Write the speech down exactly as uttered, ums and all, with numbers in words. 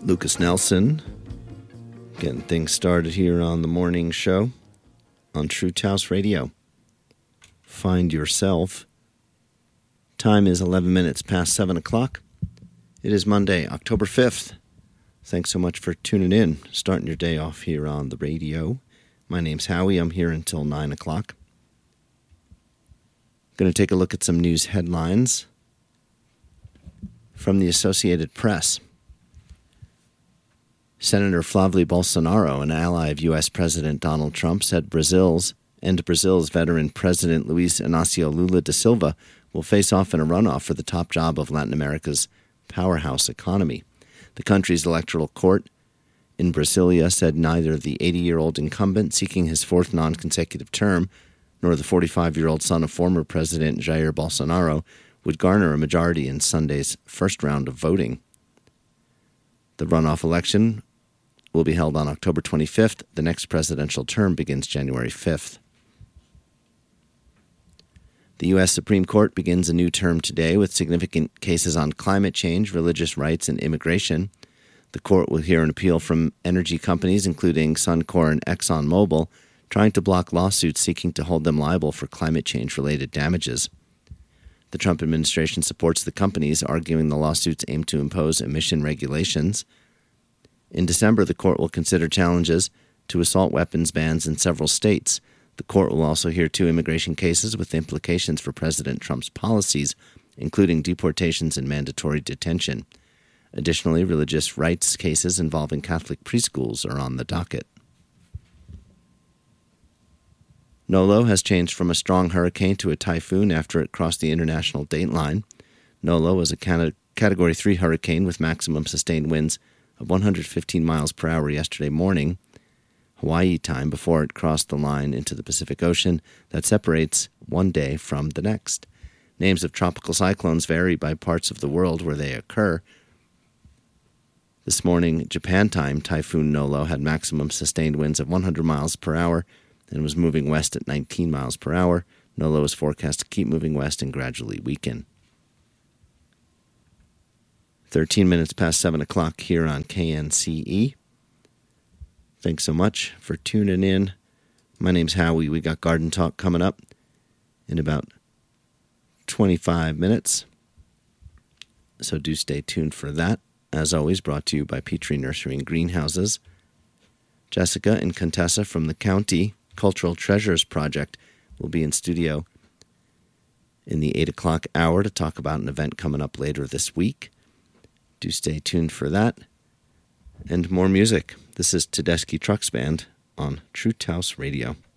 Lucas Nelson, getting things started here on the morning show on Truth House Radio. Find yourself. Time is eleven minutes past seven o'clock. It is Monday, October fifth. Thanks so much for tuning in, starting your day off here on the radio. My name's Howie. I'm here until nine o'clock. Going to take a look at some news headlines from the Associated Press. Senator Flávio Bolsonaro, an ally of U S President Donald Trump, said Brazil's and Brazil's veteran President Luiz Inácio Lula da Silva will face off in a runoff for the top job of Latin America's powerhouse economy. The country's electoral court in Brasilia said neither the eighty-year-old incumbent seeking his fourth non-consecutive term nor the forty-five-year-old son of former President Jair Bolsonaro would garner a majority in Sunday's first round of voting. The runoff election will be held on October twenty-fifth. The next presidential term begins January fifth. The U S Supreme Court begins a new term today with significant cases on climate change, religious rights, and immigration. The court will hear an appeal from energy companies, including Suncor and ExxonMobil, trying to block lawsuits seeking to hold them liable for climate change-related damages. The Trump administration supports the companies, arguing the lawsuits aim to impose emission regulations. In December, the court will consider challenges to assault weapons bans in several states. The court will also hear two immigration cases with implications for President Trump's policies, including deportations and mandatory detention. Additionally, religious rights cases involving Catholic preschools are on the docket. Nolo has changed from a strong hurricane to a typhoon after it crossed the international date line. Nolo was a Category three hurricane with maximum sustained winds of one hundred fifteen miles per hour yesterday morning, Hawaii time, before it crossed the line into the Pacific Ocean that separates one day from the next. Names of tropical cyclones vary by parts of the world where they occur. This morning, Japan time, Typhoon Nolo had maximum sustained winds of one hundred miles per hour and was moving west at nineteen miles per hour. Nolo is forecast to keep moving west and gradually weaken. thirteen minutes past seven o'clock here on K N C E. Thanks so much for tuning in. My name's Howie. We got Garden Talk coming up in about twenty-five minutes, so do stay tuned for that. As always, brought to you by Petrie Nursery and Greenhouses. Jessica and Contessa from the County Cultural Treasures Project will be in studio in the eight o'clock hour to talk about an event coming up later this week. Do stay tuned for that. And more music. This is Tedeschi Trucks Band on Truth House Radio.